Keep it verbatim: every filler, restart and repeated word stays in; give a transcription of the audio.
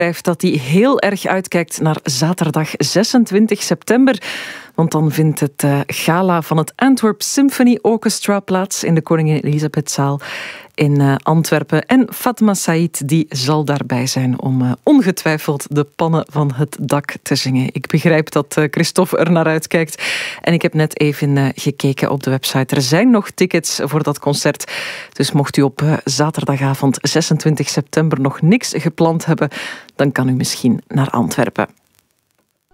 schrijft dat hij heel erg uitkijkt naar zaterdag zesentwintig september. Want dan vindt het uh, gala van het Antwerp Symphony Orchestra plaats in de Koningin Elisabethzaal in uh, Antwerpen. En Fatma Said die zal daarbij zijn om uh, ongetwijfeld de pannen van het dak te zingen. Ik begrijp dat uh, Christophe er naar uitkijkt. En ik heb net even uh, gekeken op de website. Er zijn nog tickets voor dat concert. Dus mocht u op uh, zaterdagavond zesentwintig september nog niks gepland hebben, dan kan u misschien naar Antwerpen.